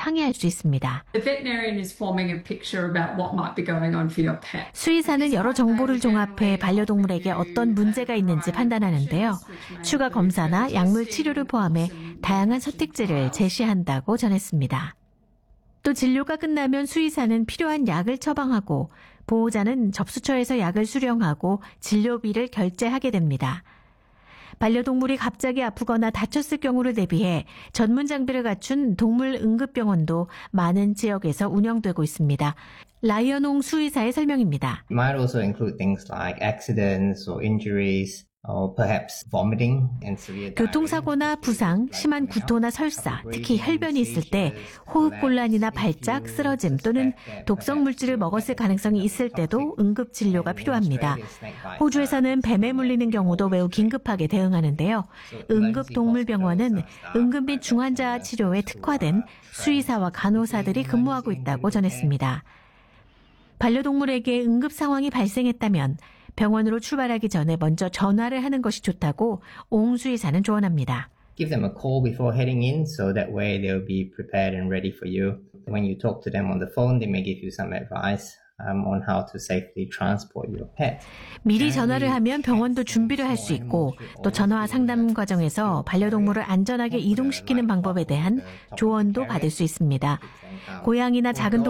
상의할 수 있습니다. The veterinarian is forming a picture about what might be going on for your pet. 수의사는 여러 정보를 종합해 반려동물에게 어떤 문제가 있는지 판단하는데요. 추가 검사나 약물 치료를 포함해 다양한 선택지를 제시한다고 전했습니다. 또 진료가 끝나면 수의사는 필요한 약을 처방하고 보호자는 접수처에서 약을 수령하고 진료비를 결제하게 됩니다. 반려동물이 갑자기 아프거나 다쳤을 경우를 대비해 전문 장비를 갖춘 동물 응급병원도 많은 지역에서 운영되고 있습니다. 라이언홍 수의사의 설명입니다. It might also include things like accidents or injuries. Or perhaps vomiting and severe 교통사고나 부상, 심한 구토나 설사, 특히 혈변이 있을 때 호흡곤란이나 발작, 쓰러짐 또는 독성 물질을 먹었을 가능성이 있을 때도 응급진료가 필요합니다. 호주에서는 뱀에 물리는 경우도 매우 긴급하게 대응하는데요. 응급동물병원은 응급 및 중환자 치료에 특화된 수의사와 간호사들이 근무하고 있다고 전했습니다. 반려동물에게 응급 상황이 발생했다면 병원으로 출발하기 전에 먼저 전화를 하는 것이 좋다고 옹 수의사는 조언합니다. Give them a call before heading in so that way they'll be prepared and ready for you. When you talk to them on the phone, they may give you some advice on how to safely transport your pet. 미리 전화를 하면 병원도 준비를 할 수 있고 또 전화 상담 과정에서 반려동물을 안전하게 이동시키는 방법에 대한 조언도 받을 수 있습니다. 고양이나 작은